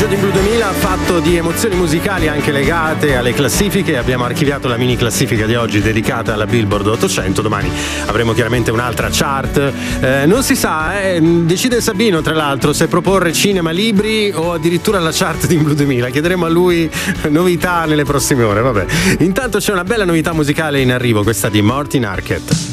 pomeriggio di Blu 2000 fatto di emozioni musicali anche legate alle classifiche. Abbiamo archiviato la mini classifica di oggi dedicata alla Billboard 800. Domani avremo chiaramente un'altra chart. Non si sa, decide Sabino tra l'altro se proporre cinema, libri o addirittura la chart di Blu 2000. Chiederemo a lui novità nelle prossime ore. Vabbè. Intanto c'è una bella novità musicale in arrivo, questa di Martin Arquette.